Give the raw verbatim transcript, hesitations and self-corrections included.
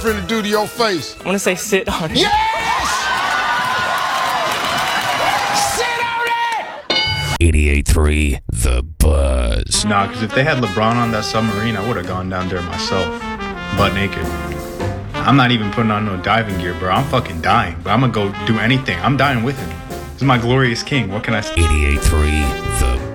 finna do to your face? I'm gonna say sit on it. Yes! Sit on it! eighty-eight point three The Buzz. Nah, because if they had LeBron on that submarine, I would have gone down there myself, butt naked. I'm not even putting on no diving gear, bro. I'm fucking dying, but I'm gonna go do anything. I'm dying with him. This is my glorious king. What can I say? eighty-eight point three The